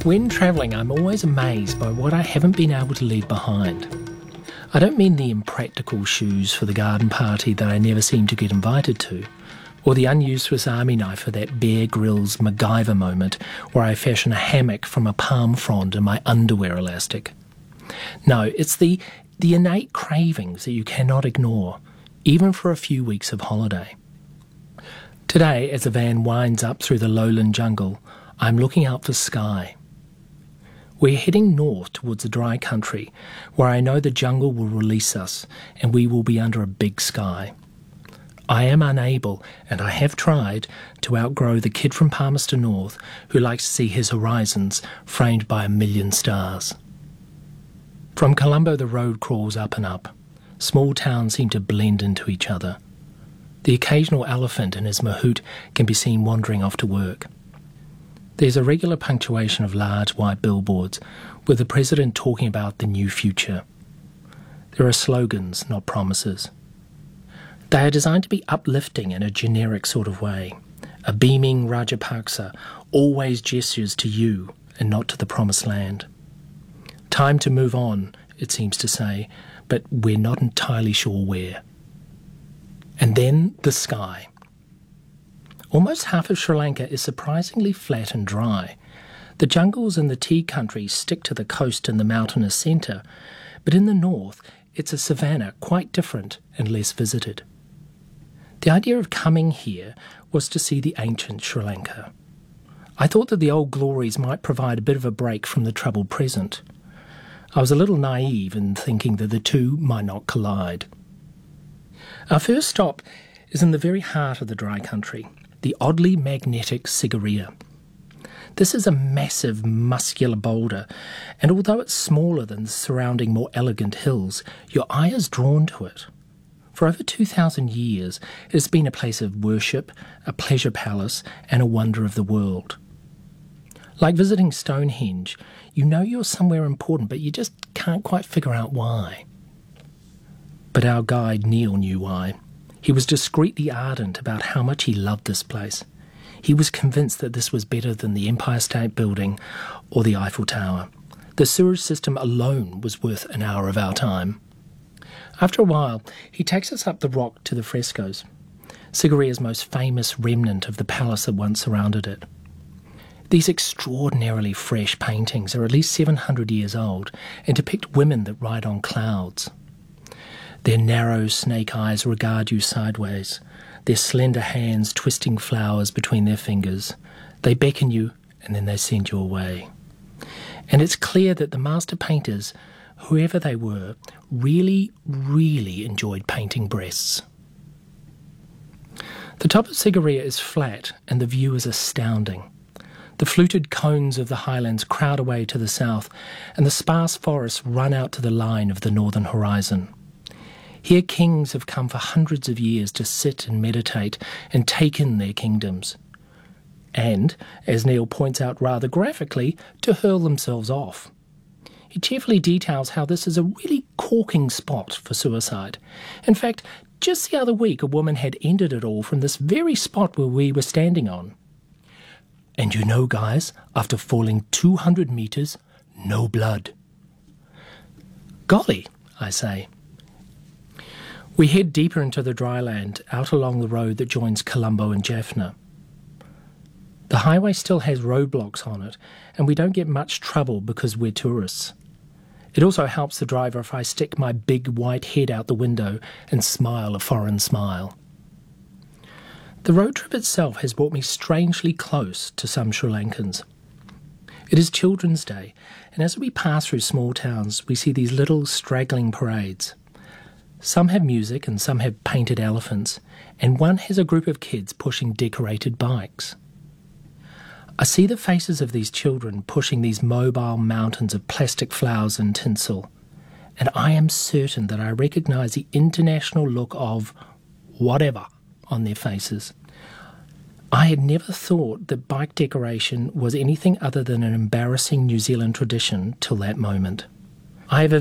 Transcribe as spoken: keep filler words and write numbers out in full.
When travelling, I'm always amazed by what I haven't been able to leave behind. I don't mean the impractical shoes for the garden party that I never seem to get invited to, or the unused Swiss Army knife for that Bear Grylls MacGyver moment where I fashion a hammock from a palm frond in my underwear elastic. No, it's the, the innate cravings that you cannot ignore, even for a few weeks of holiday. Today, as the van winds up through the lowland jungle, I'm looking out for sky. We're heading north towards the dry country, where I know the jungle will release us and we will be under a big sky. I am unable, and I have tried, to outgrow the kid from Palmerston North who likes to see his horizons framed by a million stars. From Colombo the road crawls up and up. Small towns seem to blend into each other. The occasional elephant in his mahout can be seen wandering off to work. There's a regular punctuation of large white billboards with the president talking about the new future. There are slogans, not promises. They are designed to be uplifting in a generic sort of way. A beaming Rajapaksa always gestures to you and not to the promised land. Time to move on, it seems to say, but we're not entirely sure where. And then the sky. Almost half of Sri Lanka is surprisingly flat and dry. The jungles and the tea country stick to the coast and the mountainous centre, but in the north it's a savanna quite different and less visited. The idea of coming here was to see the ancient Sri Lanka. I thought that the old glories might provide a bit of a break from the troubled present. I was a little naive in thinking that the two might not collide. Our first stop is in the very heart of the dry country, the oddly magnetic Sigiriya. This is a massive, muscular boulder, and although it's smaller than the surrounding more elegant hills, your eye is drawn to it. For over two thousand years, it has been a place of worship, a pleasure palace, and a wonder of the world. Like visiting Stonehenge, you know you're somewhere important, but you just can't quite figure out why. But our guide Neil knew why. He was discreetly ardent about how much he loved this place. He was convinced that this was better than the Empire State Building or the Eiffel Tower. The sewage system alone was worth an hour of our time. After a while, he takes us up the rock to the frescoes, Sigiriya's most famous remnant of the palace that once surrounded it. These extraordinarily fresh paintings are at least seven hundred years old and depict women that ride on clouds. Their narrow snake eyes regard you sideways, their slender hands twisting flowers between their fingers. They beckon you and then they send you away. And it's clear that the master painters, whoever they were, really, really enjoyed painting breasts. The top of Sigiriya is flat and the view is astounding. The fluted cones of the highlands crowd away to the south and the sparse forests run out to the line of the northern horizon. Here kings have come for hundreds of years to sit and meditate and take in their kingdoms. And, as Neil points out rather graphically, to hurl themselves off. He cheerfully details how this is a really corking spot for suicide. In fact, just the other week a woman had ended it all from this very spot where we were standing on. And you know, guys, after falling two hundred metres, no blood. Golly, I say. We head deeper into the dry land, out along the road that joins Colombo and Jaffna. The highway still has roadblocks on it, and we don't get much trouble because we're tourists. It also helps the driver if I stick my big white head out the window and smile a foreign smile. The road trip itself has brought me strangely close to some Sri Lankans. It is Children's Day, and as we pass through small towns, we see these little straggling parades. Some have music and some have painted elephants, and one has a group of kids pushing decorated bikes. I see the faces of these children pushing these mobile mountains of plastic flowers and tinsel, and I am certain that I recognise the international look of whatever on their faces. I had never thought that bike decoration was anything other than an embarrassing New Zealand tradition till that moment. I have